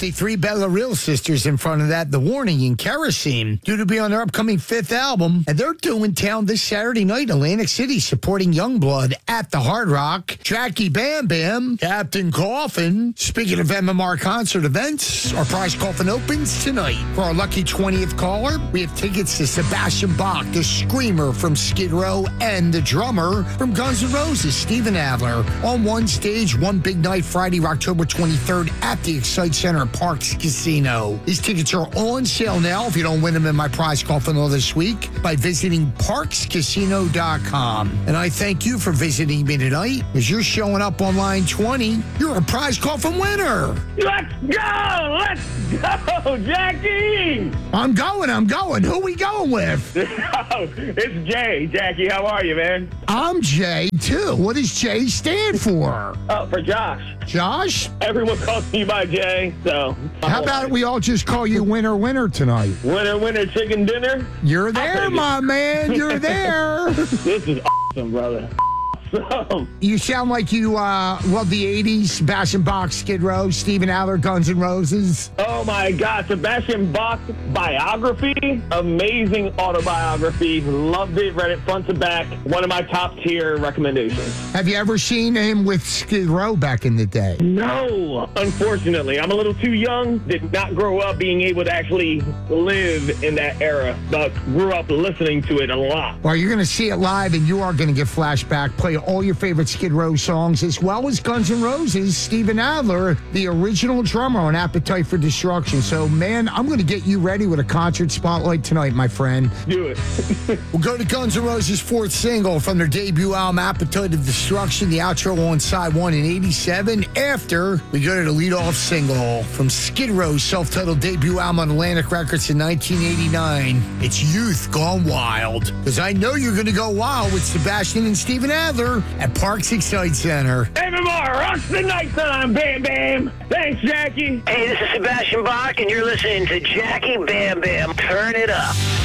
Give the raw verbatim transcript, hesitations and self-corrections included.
the three Bella Real sisters in front of that, The Warning and Kerosene, due to be on their upcoming fifth album. And they're doing town this Saturday night in Atlantic City, supporting Youngblood at the Hard Rock. Jackie Bam Bam, Captain Coffin. Speaking of M M R concert events, our prize coffin opens tonight. For our lucky twentieth caller, we have tickets to Sebastian Bach, the screamer from Skid Row, and the drummer from Guns N' Roses, Steven Adler, on one stage, one big night, Friday, October twenty-third, at the Excite Center at Parks Casino. These tickets are on sale now if you don't win them in my prize coffin all this week by visiting parks casino dot com. And I thank you for visiting me tonight. As you're showing up on line twenty, you're a prize coffin winner. Let's go! Let's go, Jackie! I'm going, I'm going. Who we going with? Oh, it's Jay. Jackie, how are you, man? I'm Jay, too. What does Jay stand for? Oh, for Josh. Josh? Everyone calls me by Jay, so... How about we all just call you Winner Winner tonight? Winner, winner, chicken dinner? You're there, my man. You're there. This is awesome, brother. Awesome. You sound like you uh, love the eighties. Sebastian Bach, Skid Row, Steven Adler, Guns N' Roses. Oh, my God. Sebastian Bach biography. Amazing autobiography. Loved it. Read it front to back. One of my top tier recommendations. Have you ever seen him with Skid Row back in the day? No, unfortunately. I'm a little too young. Did not grow up being able to actually live in that era, but grew up listening to it a lot. Well, you're going to see it live, and you are going to get flashback, play all your favorite Skid Row songs, as well as Guns N' Roses, Steven Adler, the original drummer on Appetite for Destruction. So, man, I'm going to get you ready with a concert spotlight tonight, my friend. Do it. We'll go to Guns N' Roses' fourth single from their debut album, Appetite of Destruction, the outro on side one in eighty-seven. After, we go to the lead-off single from Skid Row's self-titled debut album on Atlantic Records in nineteen eighty-nine. It's Youth Gone Wild. Because I know you're going to go wild with Sebastian and Steven Adler at Parks Excite Center. M M R rocks the nighttime, Bam Bam. Thanks, Jackie. Hey, this is Sebastian Bach, and you're listening to Jackie Bam Bam. Turn it up.